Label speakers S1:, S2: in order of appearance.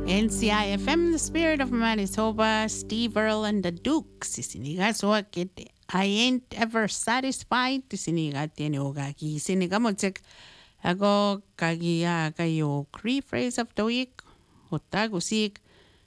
S1: NCIFM, The Spirit of Manitoba, Steve Earle and the Dukes. Isiniga suakit. I ain't ever satisfied. Isiniga tiene ogaki. Isiniga motsek. Ago kagia kayo free phrase of the week. Otagusik.